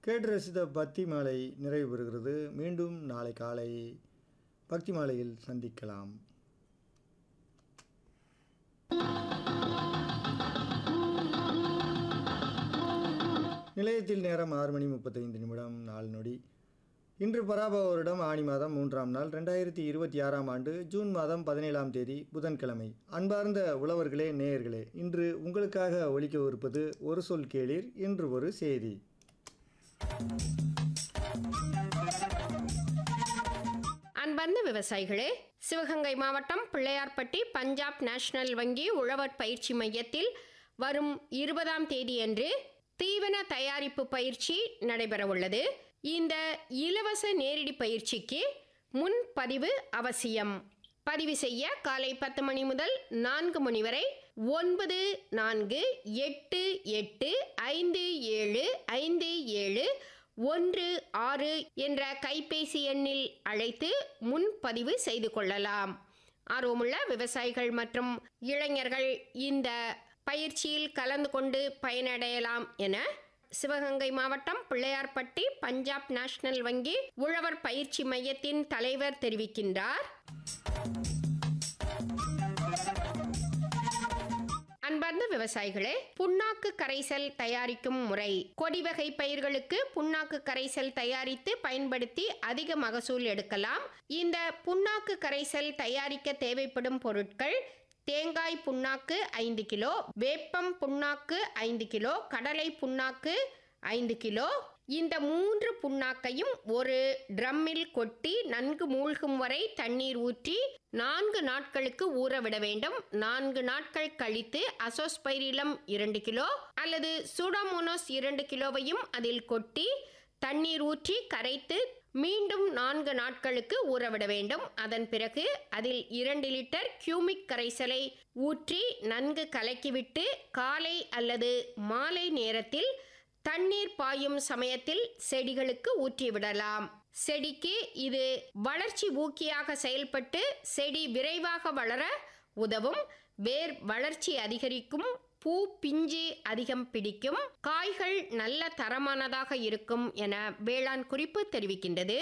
கேட்டு ரசித்த பக்தி மாலை நிறைவு பெறுகிறது. மீண்டும் நாளை காலை பக்தி மாலையில் சந்திக்கலாம். நிலையத்தில் நேரம் 6:35 4 நொடி. இன்று பராபவ வருடம் ஆனி மாதம் 3ஆம் நாள் 2026ஆம் ஆண்டு ஜூன் மாதம் 17ஆம் தேதி புதன்கிழமை. அன்பார்ந்த உழவர்களே, நேயர்களே, இன்று உங்களுக்காக ஒலிக்கவிருப்பது ஒரு சொல் கேளீர், இன்று ஒரு செய்தி. அன்பார்ந்த விவசாயிகளே, சிவகங்கை மாவட்டம் பிள்ளையார்பட்டி பஞ்சாப் நேஷனல் வங்கி உழவர் பயிற்சி மையத்தில் வரும் 20ஆம் தேதியன்று தீவன தயாரிப்பு பயிற்சி நடைபெறவுள்ளது. இந்த இலவச நேரடி பயிற்சிக்கு முன்பதிவு அவசியம். பதிவு செய்ய காலை 10 மணி முதல் 4 மணி வரை 9488575716 என்ற கைபேசி எண்ணில் அழைத்து முன்பதிவு செய்து கொள்ளலாம். ஆர்வமுள்ள விவசாயிகள் மற்றும் இளைஞர்கள் இந்த பயிற்சியில் கலந்து கொண்டு பயனடையலாம் என சிவகங்கை மாவட்டம் பிள்ளையார்பட்டி பஞ்சாப் நேஷனல் வங்கி உழவர் பயிற்சி மையத்தின் தலைவர் தெரிவிக்கின்றார். அன்பார்ந்த விவசாயிகளே, புண்ணாக்கு கரைசல் தயாரிக்கும் முறை. கொடி வகை பயிர்களுக்கு புண்ணாக்கு கரைசல் தயாரித்து பயன்படுத்தி அதிக மகசூல் எடுக்கலாம். இந்த புண்ணாக்கு கரைசல் தயாரிக்க தேவைப்படும் பொருட்கள்: தேங்காய் புண்ணாக்கு 5 கிலோ, வேப்பம் புண்ணாக்கு 5 கிலோ, கடலை புண்ணாக்கு 5 கிலோ. இந்த 3 புண்ணாக்கையும் ஒரு ட்ரம்மில் கொட்டி நன்கு மூழ்கும் வரை தண்ணீர் ஊற்றி 4 நாட்களுக்கு ஊறவிட வேண்டும். 4 நாட்கள் கழித்து அசோஸ்பைரிலம் 2 கிலோ அல்லது சூடோமோனாஸ் 2 கிலோவையும் அதில் கொட்டி தண்ணீர் ஊற்றி கரைத்து மீண்டும் 4 நாட்களுக்கு ஊறவிட வேண்டும். அதன் பிறகு அதில் 2 லிட்டர் கியூமிக் கரைசலை ஊற்றி நன்கு கலக்கிவிட்டு காலை அல்லது மாலை நேரத்தில் தண்ணீர் பாயும் சமயத்தில் செடிகளுக்கு ஊற்றிவிடலாம். செடிக்கு இது வளர்ச்சி ஊக்கியாக செயல்பட்டு செடி விரைவாக வளர உதவும். வேர் வளர்ச்சி அதிகரிக்கும். பூ பிஞ்சு அதிகம் பிடிக்கும். காய்கள் நல்ல தரமானதாக இருக்கும் என வேளாண் குறிப்பு தெரிவிக்கின்றது.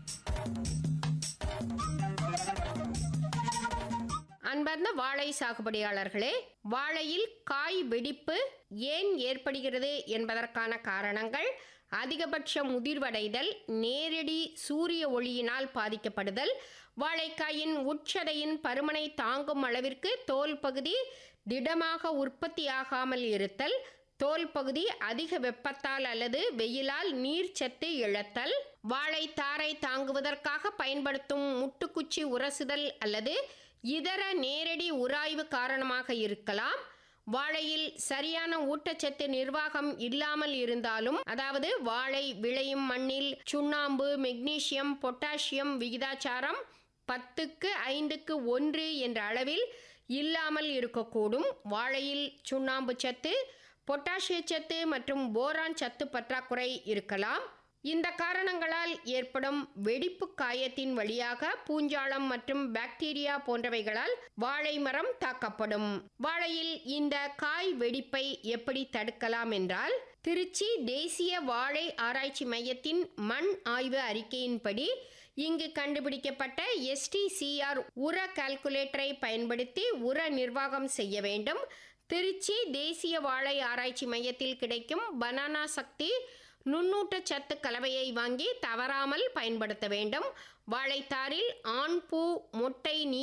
அன்பார்ந்த வாழை சாகுபடியாளர்களே, வாழையில் காய் வெடிப்பு ஏன் ஏற்படுகிறது என்பதற்கான காரணங்கள்: அதிகபட்ச முதிர்வடைதல், நேரடி சூரிய ஒளியினால் பாதிக்கப்படுதல், வாழைக்காயின் உட்சதையின் பருமனை தாங்கும் அளவிற்கு தோல் பகுதி திடமாக உற்பத்தியாகாமல் இருத்தல், தோல் பகுதி அதிக வெப்பத்தால் அல்லது வெயிலால் நீர்ச்சத்து இழத்தல், வாழை தாரை தாங்குவதற்காக பயன்படுத்தும் முட்டுக்குச்சி உரசுதல் அல்லது இதர நேரடி உராய்வு காரணமாக இருக்கலாம். வாழையில் சரியான ஊட்டச்சத்து நிர்வாகம் இல்லாமல் இருந்தாலும், அதாவது வாழை விளையும் மண்ணில் சுண்ணாம்பு, மெக்னீசியம், பொட்டாசியம் விகிதாச்சாரம் 10:5:1 என்ற அளவில் இல்லாமல் இருக்கக்கூடும். வாழையில் சுண்ணாம்பு சத்து, பொட்டாசிய சத்து மற்றும் போரான் சத்து பற்றாக்குறை இருக்கலாம். இந்த காரணங்களால் ஏற்படும் வெடிப்பு காயத்தின் வழியாக பூஞ்சாலம் மற்றும் பாக்டீரியா போன்றவைகளால் வாழை மரம் தாக்கப்படும். வாழையில் இந்த காய் வெடிப்பை எப்படி தடுக்கலாம் என்றால், திருச்சி தேசிய வாழை ஆராய்ச்சி மையத்தின் மண் ஆய்வு அறிக்கையின்படி இங்கு கண்டுபிடிக்கப்பட்ட STCR உர கால்குலேட்டரை பயன்படுத்தி உர நிர்வாகம் செய்ய வேண்டும். திருச்சி தேசிய வாழை ஆராய்ச்சி மையத்தில் கிடைக்கும் பனானா சக்தி நுண்ணூட்டச்சத்து கலவையை வாங்கி தவறாமல் பயன்படுத்த வேண்டும். வாழைத்தாரில் ஆண் பூ மொட்டை